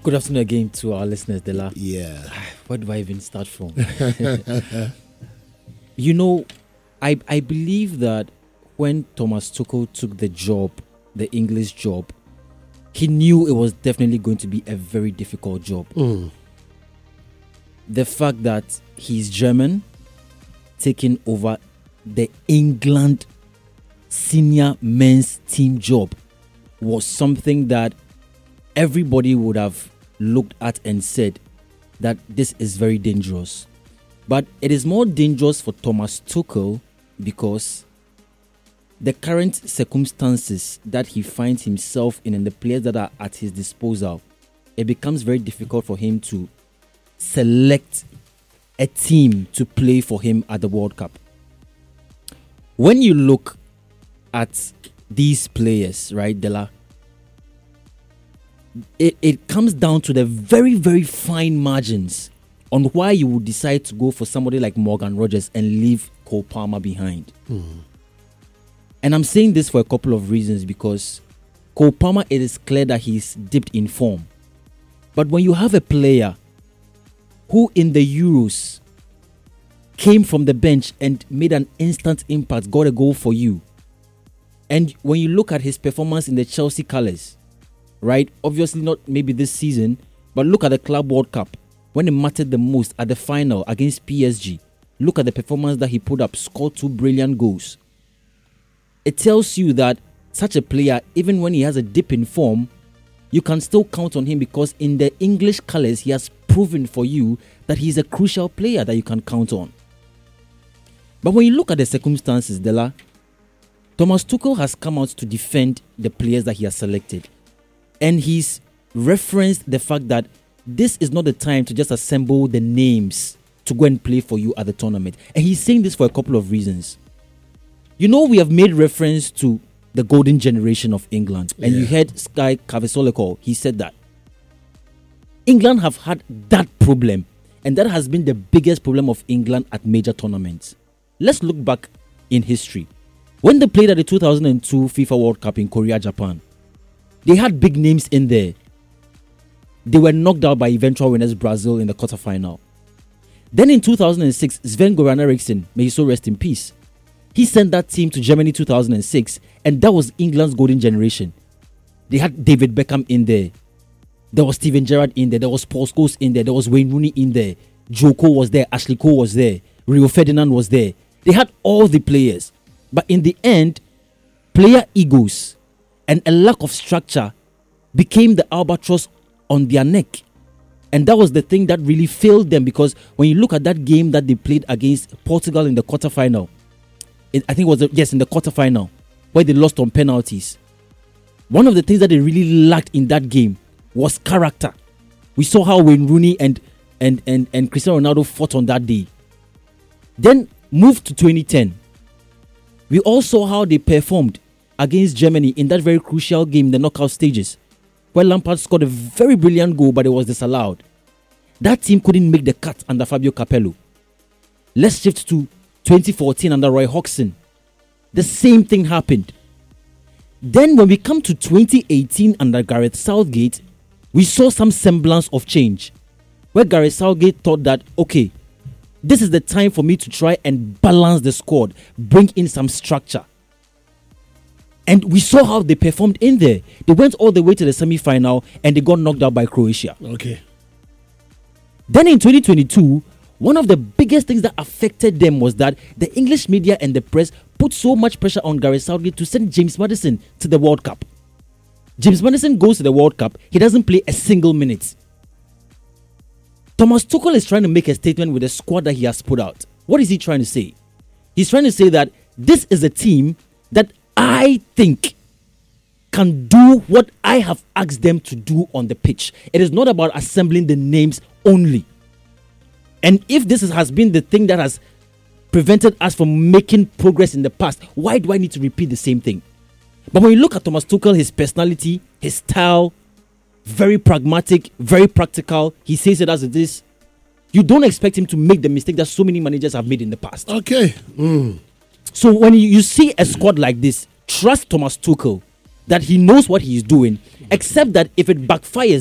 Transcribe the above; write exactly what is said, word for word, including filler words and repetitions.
Good afternoon again to our listeners, Dela. Yeah. Where do I even start from? You know, I I believe that when Thomas Tuchel took the job, the English job, he knew it was definitely going to be a very difficult job. Mm. The fact that he's German, taking over the England senior men's team job was something that everybody would have looked at and said that this is very dangerous. But it is more dangerous for Thomas Tuchel because the current circumstances that he finds himself in and the players that are at his disposal, it becomes very difficult for him to select a team to play for him at the World Cup. When you look at these players, right, Dela, it, it comes down to the very, very fine margins on why you would decide to go for somebody like Morgan Rogers and leave Cole Palmer behind. Mm. And I'm saying this for a couple of reasons, because Cole Palmer, it is clear that he's dipped in form. But when you have a player who in the Euros came from the bench and made an instant impact, got a goal for you, and when you look at his performance in the Chelsea colours, right, obviously not maybe this season, but look at the Club World Cup, when it mattered the most at the final against P S G, look at the performance that he put up, scored two brilliant goals. It tells you that such a player, even when he has a dip in form, you can still count on him, because in the English colours, he has proven for you that he's a crucial player that you can count on. But when you look at the circumstances, Dela, Thomas Tuchel has come out to defend the players that he has selected. And he's referenced the fact that this is not the time to just assemble the names to go and play for you at the tournament. And he's saying this for a couple of reasons. You know, we have made reference to the golden generation of England. And Yeah. you heard Sky Kavisoleko, he said that England have had that problem. And that has been the biggest problem of England at major tournaments. Let's look back in history. When they played at the two thousand two FIFA World Cup in Korea, Japan, they had big names in there. They were knocked out by eventual winners Brazil in the quarterfinal. Then in two thousand six, Sven-Goran Eriksson, may he so rest in peace, he sent that team to Germany two thousand six, and that was England's golden generation. They had David Beckham in there. There was Steven Gerrard in there. There was Paul Scholes in there. There was Wayne Rooney in there. Joe Cole was there. Ashley Cole was there. Rio Ferdinand was there. They had all the players. But in the end, player egos and a lack of structure became the albatross on their neck. And that was the thing that really failed them, because when you look at that game that they played against Portugal in the quarterfinal, it, I think it was, yes, in the quarterfinal, where they lost on penalties. One of the things that they really lacked in that game was character. We saw how Wayne Rooney and, and, and, and Cristiano Ronaldo fought on that day. Then move to twenty ten. We all saw how they performed against Germany in that very crucial game, the knockout stages, where Lampard scored a very brilliant goal, but it was disallowed. That team couldn't make the cut under Fabio Capello. Let's shift to twenty fourteen under Roy Hodgson. The same thing happened. Then when we come to twenty eighteen under Gareth Southgate, we saw some semblance of change, where Gareth Southgate thought that, okay, this is the time for me to try and balance the squad, bring in some structure. And we saw how they performed in there. They went all the way to the semi-final and they got knocked out by Croatia. Okay. Then in twenty twenty-two, one of the biggest things that affected them was that the English media and the press put so much pressure on Gareth Southgate to send James Maddison to the World Cup. James Maddison goes to the World Cup, he doesn't play a single minute. Thomas Tuchel is trying to make a statement with the squad that he has put out. What is he trying to say? He's trying to say that this is a team that I think can do what I have asked them to do on the pitch. It is not about assembling the names only. And if this is, has been the thing that has prevented us from making progress in the past, why do I need to repeat the same thing? But when you look at Thomas Tuchel, his personality, his style, very pragmatic, very practical. He says it as it is. You don't expect him to make the mistake that so many managers have made in the past. Okay. Mm. So when you, you see a squad like this, trust Thomas Tuchel that he knows what he is doing, except that if it backfires,